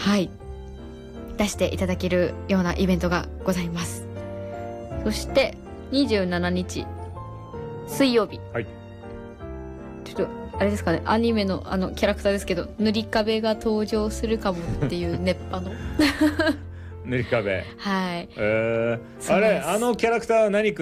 はい出していただけるようなイベントがございます。そして27日水曜日、 はい、 ちょっとあれですかね、アニメのキャラクターですけど、塗り壁が登場するかもっていう熱波の塗り壁、 はい、 あれキャラクターは何